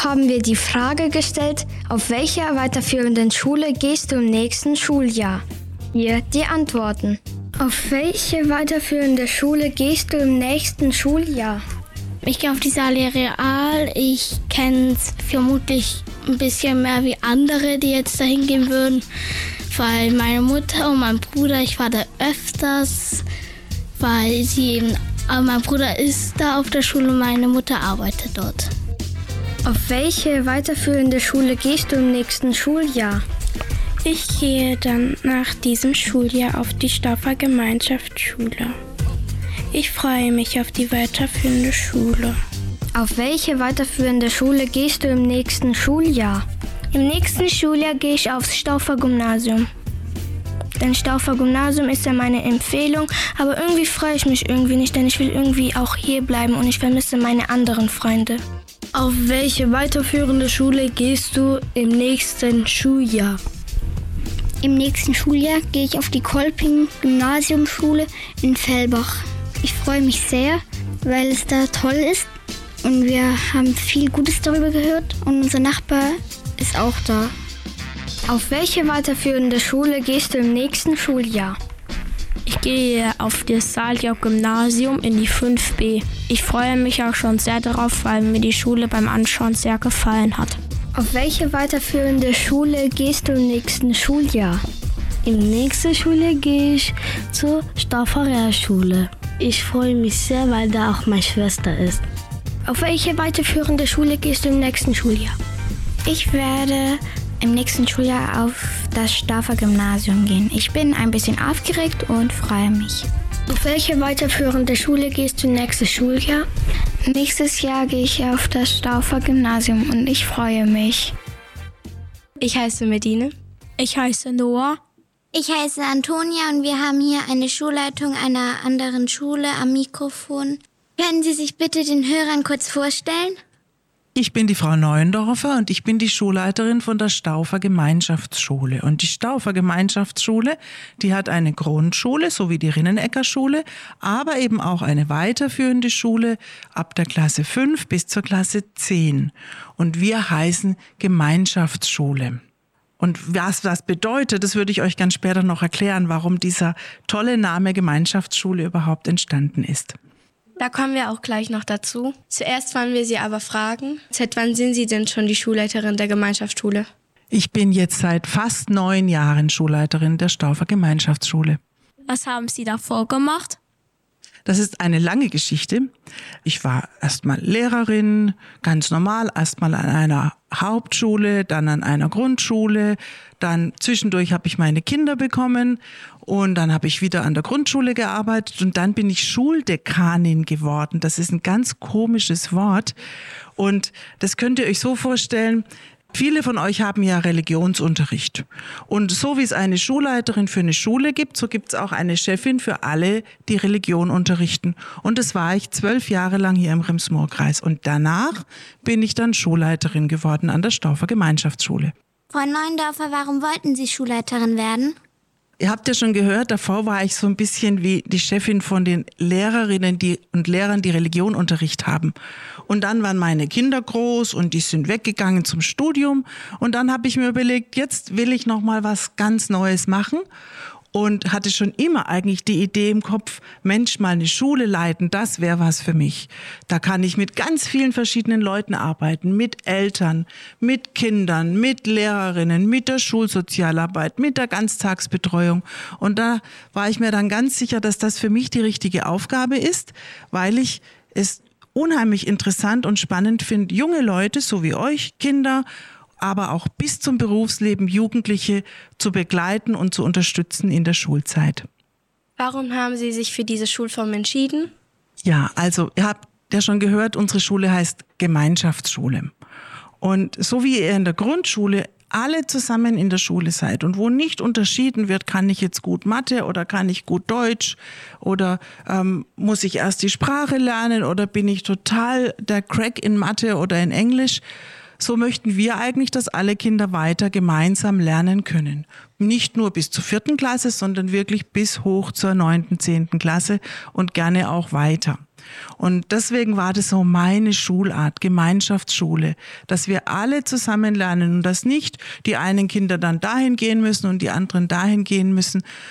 haben wir die Frage gestellt, auf welcher weiterführenden Schule gehst du im nächsten Schuljahr? Hier die Antworten. Auf welche weiterführende Schule gehst du im nächsten Schuljahr? Ich gehe auf die Saale Real. Ich kenne es vermutlich ein bisschen mehr wie andere, die jetzt dahin gehen würden. Weil meine Mutter und mein Bruder, ich war da öfters, weil mein Bruder ist da auf der Schule und meine Mutter arbeitet dort. Auf welche weiterführende Schule gehst du im nächsten Schuljahr? Ich gehe dann nach diesem Schuljahr auf die Stauffer Gemeinschaftsschule. Ich freue mich auf die weiterführende Schule. Auf welche weiterführende Schule gehst du im nächsten Schuljahr? Im nächsten Schuljahr gehe ich aufs Stauffer Gymnasium. Denn Stauffer Gymnasium ist ja meine Empfehlung, aber irgendwie freue ich mich irgendwie nicht, denn ich will irgendwie auch hier bleiben und ich vermisse meine anderen Freunde. Auf welche weiterführende Schule gehst du im nächsten Schuljahr? Im nächsten Schuljahr gehe ich auf die Kolping-Gymnasiumschule in Fellbach. Ich freue mich sehr, weil es da toll ist und wir haben viel Gutes darüber gehört und unser Nachbar ist auch da. Auf welche weiterführende Schule gehst du im nächsten Schuljahr? Ich gehe auf das Saaljob-Gymnasium in die 5b. Ich freue mich auch schon sehr darauf, weil mir die Schule beim Anschauen sehr gefallen hat. Auf welche weiterführende Schule gehst du im nächsten Schuljahr? Im nächsten Schule gehe ich zur Stauffer Realschule. Ich freue mich sehr, weil da auch meine Schwester ist. Auf welche weiterführende Schule gehst du im nächsten Schuljahr? Ich werde im nächsten Schuljahr auf das Stauffer Gymnasium gehen. Ich bin ein bisschen aufgeregt und freue mich. Auf welche weiterführende Schule gehst du nächstes Schuljahr? Nächstes Jahr gehe ich auf das Stauffer Gymnasium und ich freue mich. Ich heiße Medine. Ich heiße Noah. Ich heiße Antonia und wir haben hier eine Schulleitung einer anderen Schule am Mikrofon. Können Sie sich bitte den Hörern kurz vorstellen? Ich bin die Frau Neuendorfer und ich bin die Schulleiterin von der Stauffer Gemeinschaftsschule. Und die Stauffer Gemeinschaftsschule, die hat eine Grundschule, so wie die Rinnenecker Schule, aber eben auch eine weiterführende Schule ab der Klasse 5 bis zur Klasse 10. Und wir heißen Gemeinschaftsschule. Und was das bedeutet, das würde ich euch ganz später noch erklären, warum dieser tolle Name Gemeinschaftsschule überhaupt entstanden ist. Da kommen wir auch gleich noch dazu. Zuerst wollen wir Sie aber fragen, seit wann sind Sie denn schon die Schulleiterin der Gemeinschaftsschule? Ich bin jetzt seit fast 9 Jahren Schulleiterin der Stauffer Gemeinschaftsschule. Was haben Sie davor gemacht? Das ist eine lange Geschichte. Ich war erstmal Lehrerin, ganz normal, erstmal an einer Hauptschule, dann an einer Grundschule, dann zwischendurch habe ich meine Kinder bekommen und dann habe ich wieder an der Grundschule gearbeitet und dann bin ich Schuldekanin geworden. Das ist ein ganz komisches Wort und das könnt ihr euch so vorstellen. Viele von euch haben ja Religionsunterricht. Und so wie es eine Schulleiterin für eine Schule gibt, so gibt es auch eine Chefin für alle, die Religion unterrichten. Und das war ich 12 Jahre lang hier im Rems-Murr-Kreis. Und danach bin ich dann Schulleiterin geworden an der Stauffer Gemeinschaftsschule. Frau Neuendorfer, warum wollten Sie Schulleiterin werden? Ihr habt ja schon gehört, davor war ich so ein bisschen wie die Chefin von den Lehrerinnen und Lehrern, die Religionunterricht haben. Und dann waren meine Kinder groß und die sind weggegangen zum Studium. Und dann habe ich mir überlegt, jetzt will ich noch mal was ganz Neues machen. Und hatte schon immer eigentlich die Idee im Kopf, Mensch, mal eine Schule leiten, das wäre was für mich. Da kann ich mit ganz vielen verschiedenen Leuten arbeiten, mit Eltern, mit Kindern, mit Lehrerinnen, mit der Schulsozialarbeit, mit der Ganztagsbetreuung. Und da war ich mir dann ganz sicher, dass das für mich die richtige Aufgabe ist, weil ich es unheimlich interessant und spannend finde, junge Leute, so wie euch, Kinder, aber auch bis zum Berufsleben Jugendliche zu begleiten und zu unterstützen in der Schulzeit. Warum haben Sie sich für diese Schulform entschieden? Ja, also ihr habt ja schon gehört, unsere Schule heißt Gemeinschaftsschule. Und so wie ihr in der Grundschule alle zusammen in der Schule seid und wo nicht unterschieden wird, kann ich jetzt gut Mathe oder kann ich gut Deutsch oder muss ich erst die Sprache lernen oder bin ich total der Crack in Mathe oder in Englisch, so möchten wir eigentlich, dass alle Kinder weiter gemeinsam lernen können. Nicht nur bis zur 4. Klasse, sondern wirklich bis hoch zur 9., 10. Klasse und gerne auch weiter. Und deswegen war das so meine Schulart, Gemeinschaftsschule, dass wir alle zusammen lernen und dass nicht die einen Kinder dann dahin gehen müssen und die anderen dahin gehen müssen,